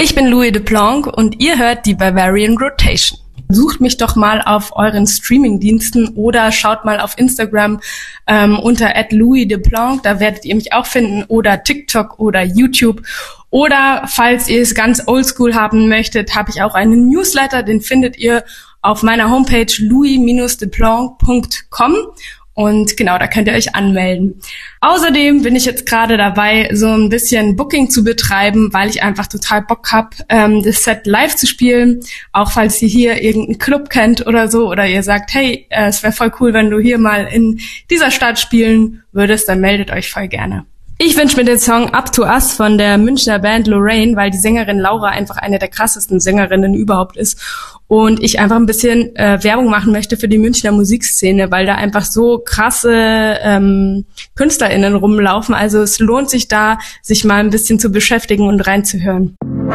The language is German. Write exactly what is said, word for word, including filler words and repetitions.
Ich bin Louis Deplanque und ihr hört die Bavarian Rotation. Sucht mich doch mal auf euren Streamingdiensten oder schaut mal auf Instagram ähm, unter at Louis Deplanque, da werdet ihr mich auch finden, oder TikTok oder YouTube. Oder falls ihr es ganz oldschool haben möchtet, habe ich auch einen Newsletter, den findet ihr auf meiner Homepage louis Bindestrich deplanque Punkt com. Und genau, da könnt ihr euch anmelden. Außerdem bin ich jetzt gerade dabei, so ein bisschen Booking zu betreiben, weil ich einfach total Bock hab, ähm, das Set live zu spielen. Auch falls ihr hier irgendeinen Club kennt oder so, oder ihr sagt, hey, äh, es wäre voll cool, wenn du hier mal in dieser Stadt spielen würdest, dann meldet euch voll gerne. Ich wünsche mir den Song Up to Us von der Münchner Band Lorraine, weil die Sängerin Laura einfach eine der krassesten Sängerinnen überhaupt ist und ich einfach ein bisschen äh, Werbung machen möchte für die Münchner Musikszene, weil da einfach so krasse ähm, KünstlerInnen rumlaufen. Also es lohnt sich da, sich mal ein bisschen zu beschäftigen und reinzuhören.